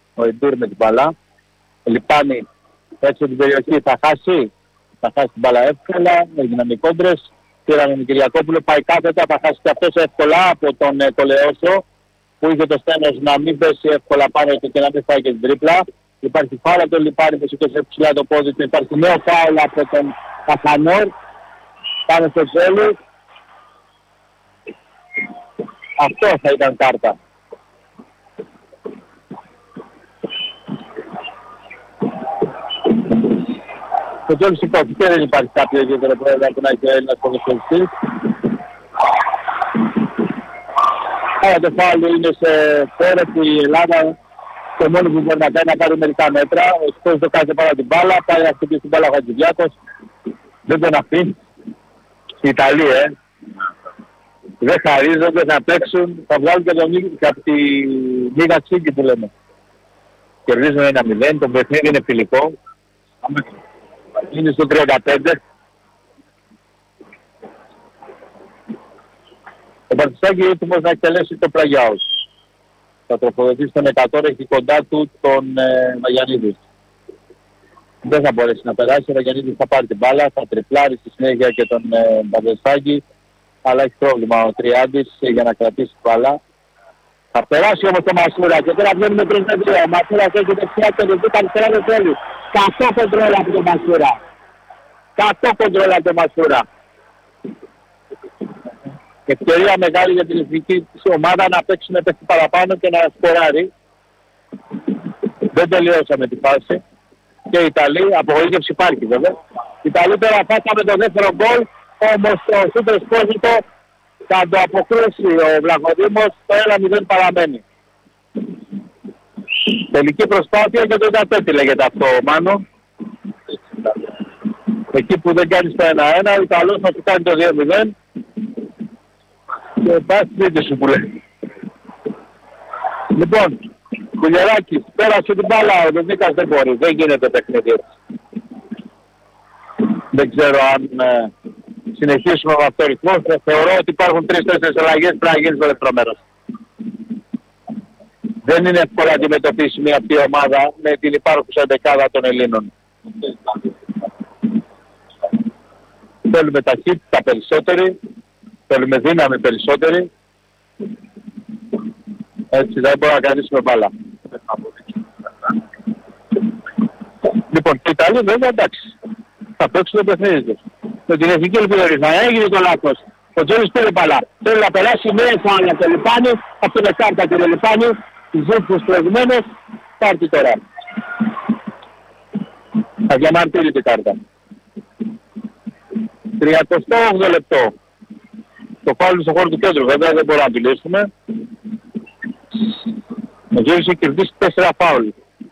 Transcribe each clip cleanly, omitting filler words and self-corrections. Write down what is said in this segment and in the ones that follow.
Ο Εντούρ με την μπάλα. Λιπάνη έξω την περιοχή, θα χάσει την μπάλα εύκολα, έγιναν οι κόντρες. Πήραν τον Κυριακόπουλο, πάει κάθετα, θα χάσει και αυτός εύκολα από τον Κολεόσο, που είχε το στένος να μην πέσει εύκολα πάνω του και να μην φάει και την τρίπλα. Υπάρχει φάουλ από τον Λιπάνη που σήκωσε ψηλά το πόδι του, υπάρχει νέο φάουλ από τον Καφανόρ. Πάμε στο τέλος. Αυτό θα ήταν κάρτα. Στο τέλος υπάρχει και δεν υπάρχει κάποιο ιδιαίτερο πρόβλημα που να έχει ο Έλληνας ποδοσφαιριστής. Άρα το φάουλ είναι σε χώρα που η Ελλάδα το μόνο που μπορεί να κάνει να πάρει μερικά μέτρα. Ο Σπόρος το κάνει πάρα την μπάλα, πάει να χτυπήσει την μπάλα ο Χατζηδιάκος. Δεν τον αφήνει. Οι Ιταλοί, δεν χαρίζονται, θα παίξουν, θα βγάλουν και τον Νίκη από τη Λίγα Τσίκη που λέμε. Κερδίζουν 1-0, το παιχνίδι είναι φιλικό. Είναι στο 35. Ο Παρτισάκη είναι έτοιμος να εκτελέσει το πλαγιάος. Θα τροφοδοτήσει στον 100, έχει κοντά του τον Βαγιανίδη. Δεν θα μπορέσει να περάσει, ο Βαγιανίδης θα πάρει την μπάλα, θα τριπλάρει στη συνέχεια και τον Παρτισάκη. Αλλά έχει πρόβλημα ο Τριάντης για να κρατήσει την μπάλα. Θα περάσει όμως το Μασούρα και τώρα βγαίνουμε 3-2. Ο Μασούρας έχει δεξιά και δεν αριστερά δεν θέλει. Κακό κοντρόλ από τον Μασούρα. Κακό κοντρόλ από τον Μασούρα. Ευκαιρία μεγάλη για την εθνική της ομάδα να παίξει με παίχτη παραπάνω και να σκοράρει. Δεν τελειώσαμε τη φάση. Και οι Ιταλοί, απογοήτευση υπάρχει βέβαια. Οι Ιταλοί τώρα φάσαμε το δεύτερο γκολ, όμως το Σούπερ Σπόζιτο θα το αποκρούσει ο Βλαχοδήμος, το 1-0 παραμένει. Τελική προσπάθεια και το 15 λέγεται αυτό, Μάνο. Εκεί που δεν κάνεις το 1-1, ο Ιταλός θα σου κάνει το 2-0. Και πας δείτε σου που λέει. Λοιπόν, Κουλιεράκης, πέρασε την μπάλα, ο Δομίκας δεν μπορεί, δεν γίνεται παιχνίδι. Δεν ξέρω αν συνεχίσουμε με αυτό το ρυθμό. Θεωρώ ότι υπάρχουν 3-4 αλλαγές, πρέπει να γίνει στο δεύτερο μέρος. Δεν είναι εύκολα αντιμετωπίσιμη αυτή η ομάδα με την υπάρχουσα δεκάδα των Ελλήνων. Θέλουμε ταχύτητα περισσότερη, θέλουμε δύναμη περισσότερη. Έτσι δεν μπορούμε να κρατήσουμε μπάλα. Λοιπόν, και οι Ιταλοί βέβαια εντάξει. Θα παίξουν το παιχνίδι τους. Με την εθνική ελπίδα να έγινε το λάθος. Ο Τζόνις πήρε μπάλα. Θέλει να περάσει μέσα για το Λιπάνι. Αυτό είναι κάρτα και το Λιπάνι. Ζήτησες προηγουμένως. Πάρτι τώρα. Θα διαμαρτύρει την κάρτα. 38 λεπτό. Το φάουλ στο χώρο του κέντρου. Βέβαια δεν μπορούμε να μιλήσουμε. Ο Τζόνις έχει κερδίσει 4 φάουλ.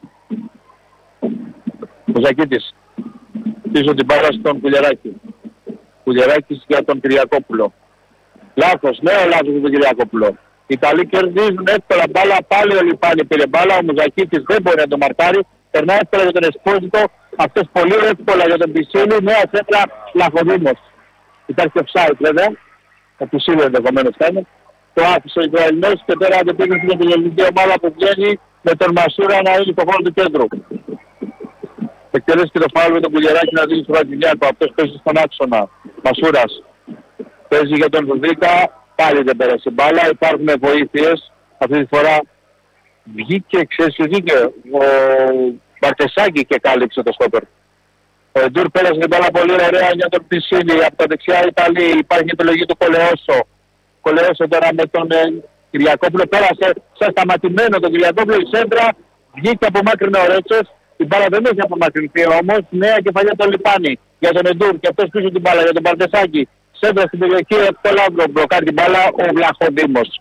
Ο Ζακίτης. Πίσω την μπάλα στον Κουλιεράκη. Κουλιεράκης για τον Κυριακόπουλο. Λάθος, νέο λάθος για τον Κυριακόπουλο. Οι Ιταλοί κερδίζουν εύκολα μπάλα, πάλι ο Λιπάνη πήρε μπάλα, ο Μουζακίτης δεν μπορεί να το μαρκάρει. Περνάει εύκολα για τον Εσπόζιτο, αυτός πολύ εύκολα για τον Πισίλη, νέα σέντρα Λαχοδήμος. Υπάρχει offside βέβαια, ο Πισίλη ενδεχομένως θα είναι. Το άφησε ο Ισραηλινός και τώρα αντεπίγνωσε για την ελληνική ομάδα που βγαίνει με τον Μασούρα να είναι στο χώρο του κέντρου. Εκτελέσει και το φάουλ με τον Κουλιεράκη να δίνει στο Βαγγελιάκο. Αυτός παίζει στον άξονα. Μασούρας. Παίζει για τον Βουδίκα. Πάλι δεν πέρασε μπάλα. Υπάρχουν βοήθειες. Αυτή τη φορά βγήκε, βγήκε ο Μπαρτεσάκη και κάλυψε το στόπερ. Ο Εντούρ πέρασε την μπάλα πολύ ωραία για τον Πισίλη. Από τα δεξιά Ιταλή υπάρχει επιλογή του Κολεόσο. Κολεόσο τώρα με τον Κυριακόπουλο. Πέρασε σαν σταματημένο τον Κυριακόπουλο. Η σέντρα βγήκε από μάκρυνο ο Ρέτσος. Η μπάλα δεν έχει απομακρυνθεί όμως, νέα κεφαλιά τον Λιπάνη για τον Εντούρ και αυτός πίσω την μπάλα για τον Παρτεσάκη. Σέντρα στην περιοχή, εύκολα μπλοκάρει την μπάλα ο Βλαχοδήμος.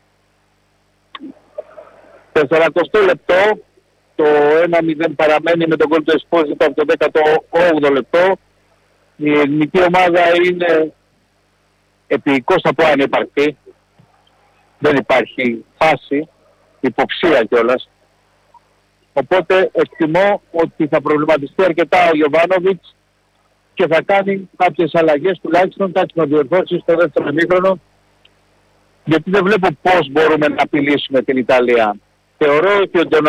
40 λεπτό, το 1-0 παραμένει με τον γκολ του Εσπόζιτο από το 18ο λεπτό. Η ελληνική ομάδα είναι επίοικος, θα πω ανύπαρκτη. Δεν υπάρχει φάση, υποψία κιόλας. Οπότε εκτιμώ ότι θα προβληματιστεί αρκετά ο Γιοβάνοβιτς και θα κάνει κάποιες αλλαγές, τουλάχιστον κάποιες να διορθώσει στο δεύτερο ημίχρονο, γιατί δεν βλέπω πώς μπορούμε να απειλήσουμε την Ιταλία. Θεωρώ ότι ο